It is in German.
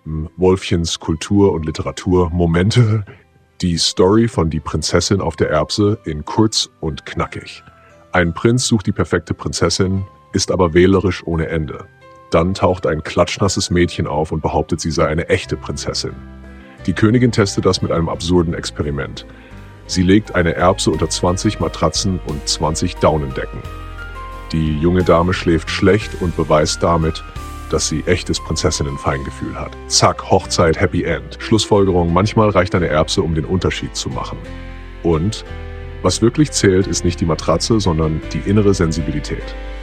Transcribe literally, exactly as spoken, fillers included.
Wolfchens Kultur und Literatur Momente. Die Story von Die Prinzessin auf der Erbse in kurz und knackig. Ein Prinz sucht die perfekte Prinzessin, ist aber wählerisch ohne Ende. Dann taucht ein klatschnasses Mädchen auf und behauptet, sie sei eine echte Prinzessin. Die Königin testet das mit einem absurden Experiment. Sie legt eine Erbse unter zwanzig Matratzen und zwanzig Daunendecken. Die junge Dame schläft schlecht und beweist damit, dass sie echtes Prinzessinnenfeingefühl hat. Zack, Hochzeit, Happy End. Schlussfolgerung, manchmal reicht eine Erbse, um den Unterschied zu machen. Und was wirklich zählt, ist nicht die Matratze, sondern die innere Sensibilität.